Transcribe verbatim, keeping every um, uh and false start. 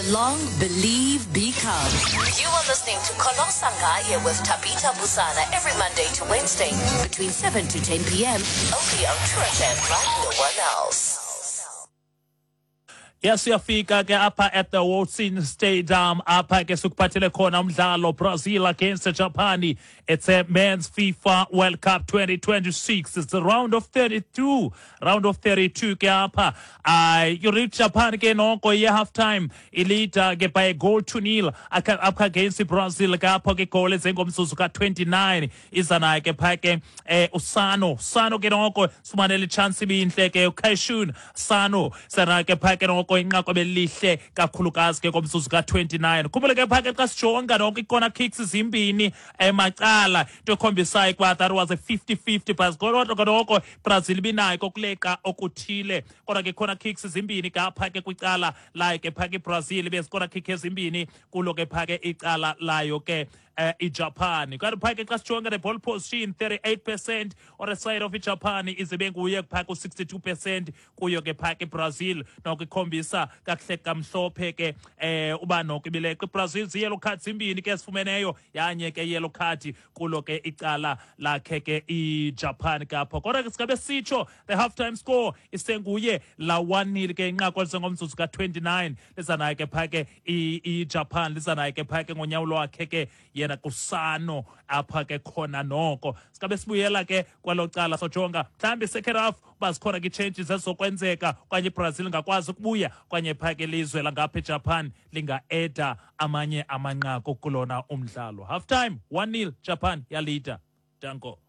Belong, Believe, Become. You are listening to Kolong Sangaya with Tabita Busana every Monday to Wednesday Between seven to ten p.m. only on True F M like no one else. Yes, uyafika ke apha at the Watson Stadium apha ke sukuphathele khona umdlalo Brazil against Japan. It's a men's FIFA World Cup twenty twenty-six. It's the round of thirty-two. Round of thirty-two ke apha. Uh, you reach Japan ke noko ye half time. Ilita ke by a goal to nil apha against Brazil ke apha ke goal ezengomzuzu ka twenty-nine. Izana ke pha ke eh, Usano. Usano ke noko sumanele chance ibinhle ke uKaishun. Sano sana ke pha ke noko inqaku belihle kakhulukazi ke komzuzu ka twenty-nine. Khumbule ke phakathi xa sijonga noko ikona kicks zimbini emacala to khombisayo kwa that was a fifty fifty but kodwa noko Brazil binayo kokuleqa okuthile kodwa ke khona kicks zimbini kapha ke kwicala layo ke phakathi Brazil besikona kick ezimbini kulo ke phakathi icala layo ke Uh, Japan. Kanti phake xa sijonga the ball position thirty-eight percent on the side of Japan izibe nguye phake sixty-two percent kuyo ke phake Brazil noko ikhombisa kakuhle kamhlophe ke eh uba noko ibileqe Brazil yellow card zimbini ke sifumeneyo yanye ke yellow card kulo ke icala lakhe ke iJapan kapho kodwa ke sikabe sitsho the half time score isenguye la one nil ke inqaku lisengomzuzu ka twenty-nine lizana ke phake iJapan lizana ke phake ngonyawulo wakhe ke yena kusano apha ke khona noko sikabe sibuyela ke kwalo cala sojonga mhlambi second half bazikhona ke changes ezokwenzeka kwanye Brazil ngakwazi ukubuya kwanye phake lizwe langapha eJapan linga eda amanye amanqaku kulona umdlalo half time one nil Japan yalida danko